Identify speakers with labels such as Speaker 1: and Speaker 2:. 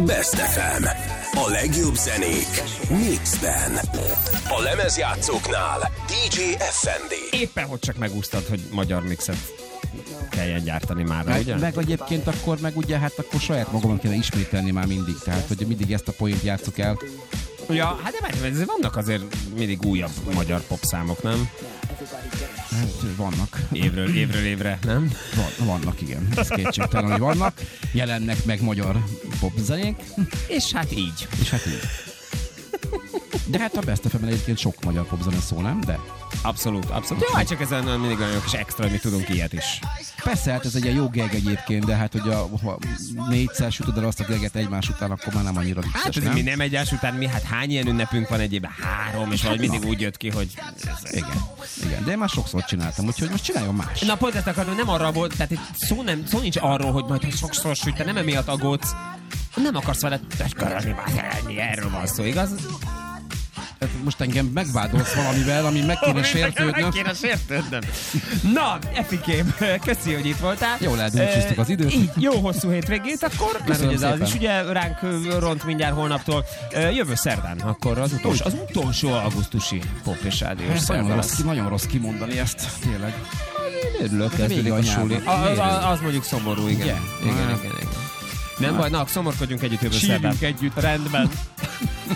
Speaker 1: Best FM. A legjobb zenék mixben. A lemezjátszóknál DJ FND.
Speaker 2: Éppen hogy csak megúsztad, hogy magyar mixet kelljen gyártani már, ugye?
Speaker 3: Meg egyébként akkor meg ugye, hát akkor saját magamon kéne ismételni már mindig, tehát hogy mindig ezt a poént játsszuk el.
Speaker 2: Ja, hát de várj, vannak azért mindig újabb magyar popszámok, nem?
Speaker 3: Hát vannak.
Speaker 2: Évről évre, nem?
Speaker 3: Vannak, igen. Ez kétségtelen, hogy vannak. Jelennek meg magyar popzenék.
Speaker 2: És hát így.
Speaker 3: De hát a Best FM-en egyébként sok magyar popzene szó, nem? De
Speaker 2: Abszolút. Jó, hát csak ezen mindig olyan kis extra, hogy mi tudunk ilyet is.
Speaker 3: persze, hát ez egy ilyen jó geg egyébként, de hát, hogy ha négyszer sütöd el azt a geget egymás után, akkor már nem annyira vicces,
Speaker 2: Hát
Speaker 3: nem?
Speaker 2: mi nem egymás után, hát hány ilyen ünnepünk van egy évben? 3, és valahogy mindig úgy jött ki, hogy...
Speaker 3: Igen, de én már sokszor csináltam, úgyhogy most csináljon más.
Speaker 2: Na pont ezt akarom, nem arra volt, tehát itt szó nincs arról, hogy majd sokszor süt, te nem emiatt aggódsz, nem akarsz vele tökörözni, erről van szó, igaz?
Speaker 3: Most engem megvádolsz valamivel, ami meg kéne sértődnöm.
Speaker 2: Meg kéne sértődnöm. Na, Efikém, köszi, hogy itt voltál.
Speaker 3: Jól eldöntsük az időt.
Speaker 2: Így, jó hosszú hétvégét akkor, mert ugye az is ugye ránk ront mindjárt holnaptól. Jövő szerdán, akkor az utolsó augusztusi pop és rádiós szerda lesz.
Speaker 3: Nagyon rossz kimondani ezt, tényleg.
Speaker 2: Én örülök, kezdődik a suli. Az mondjuk szomorú, igen. Igen. Nem baj, na, szomorkodjunk együtt jövő szerdán.
Speaker 3: Sírjunk együtt.
Speaker 2: Rendben.